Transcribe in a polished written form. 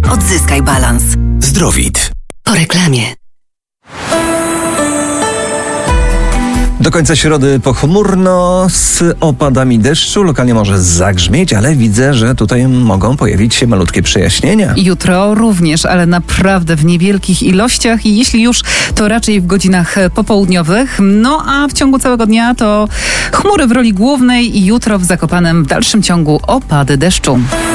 Odzyskaj balans. Zdrowit. Po reklamie. Do końca środy pochmurno z opadami deszczu. Lokalnie może zagrzmieć, ale widzę, że tutaj mogą pojawić się malutkie przejaśnienia. Jutro również, ale naprawdę w niewielkich ilościach i jeśli już, to raczej w godzinach popołudniowych. No a w ciągu całego dnia to chmury w roli głównej i jutro w Zakopanem w dalszym ciągu opady deszczu.